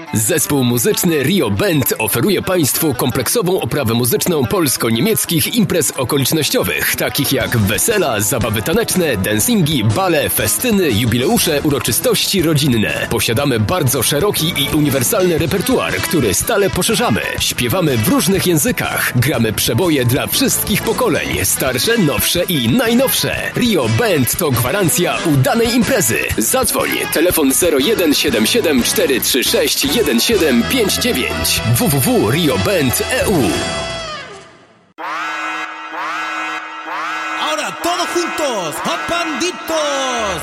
Zespół muzyczny Rio Band oferuje Państwu kompleksową oprawę muzyczną polsko-niemieckich imprez okolicznościowych, takich jak wesela, zabawy taneczne, dancingi, bale, festyny, jubileusze, uroczystości rodzinne. Posiadamy bardzo szeroki i uniwersalny repertuar, który stale poszerzamy. Śpiewamy w różnych językach. Gramy przeboje dla wszystkich pokoleń, starsze, nowsze i najnowsze. Rio Band to gwarancja udanej imprezy. Zadzwoń, telefon 0177 436 1759 www.rioband.eu. Ahora todos juntos, ¡Japanditos!